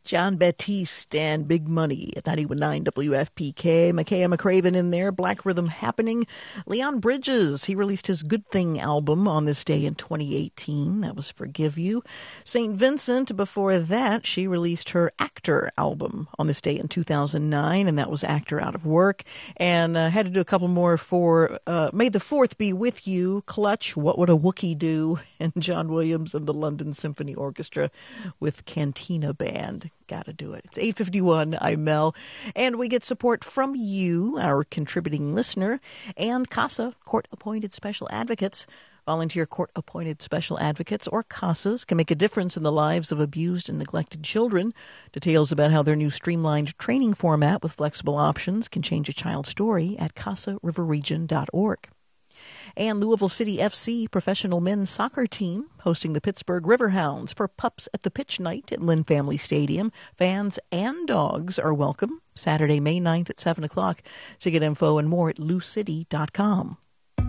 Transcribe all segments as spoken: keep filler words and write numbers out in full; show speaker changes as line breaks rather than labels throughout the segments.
John Baptiste and Big Money at ninety-one point nine W F P K. Makaya McCraven in there, Black Rhythm Happening. Leon Bridges, he released his Good Thing album on this day in twenty eighteen. That was Forgive You. Saint Vincent, before that, she released her Actor album on this day in two thousand nine, and that was Actor Out of Work. And uh, had to do a couple more for uh, May the fourth Be With You, Clutch, What Would a Wookiee Do, and John Williams and the London Symphony Orchestra with Cantina Band. Gotta do it. It's eight fifty-one. I'm Mel. And we get support from you, our contributing listener, and CASA, Court-Appointed Special Advocates. Volunteer court-appointed special advocates, or CASAs, can make a difference in the lives of abused and neglected children. Details about how their new streamlined training format with flexible options can change a child's story at casa river region dot org. And Louisville City F C professional men's soccer team hosting the Pittsburgh Riverhounds for Pups at the Pitch Night at Lynn Family Stadium. Fans and dogs are welcome Saturday, May ninth at seven o'clock. So get info and more at lou city dot com.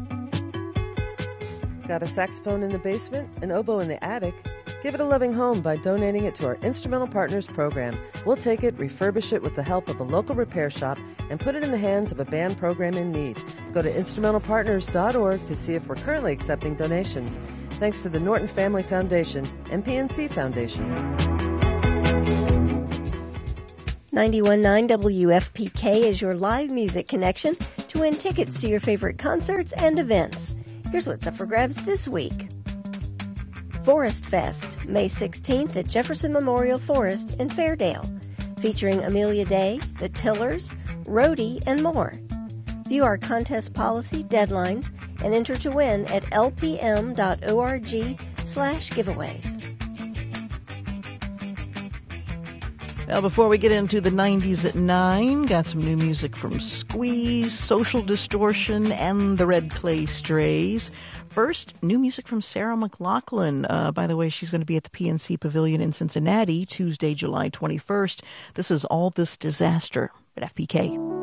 Got a saxophone in the basement? An oboe in the attic? Give it a loving home by donating it to our Instrumental Partners program. We'll take it, refurbish it with the help of a local repair shop, and put it in the hands of a band program in need. Go to instrumental partners dot org to see if we're currently accepting donations. Thanks to the Norton Family Foundation and P N C Foundation.
ninety-one point nine W F P K is your live music connection to win tickets to your favorite concerts and events. Here's what's up for grabs this week. Forest Fest, May sixteenth at Jefferson Memorial Forest in Fairdale, featuring Amelia Day, The Tillers, Rhodey, and more. View our contest policy, deadlines, and enter to win at l p m dot org slash giveaways.
Well, before we get into the nineties at nine, got some new music from Squeeze, Social Distortion, and the Red Clay Strays. First, new music from Sarah McLachlan. Uh, by the way, she's going to be at the P N C Pavilion in Cincinnati Tuesday, July twenty-first. This is All This Disaster at F P K.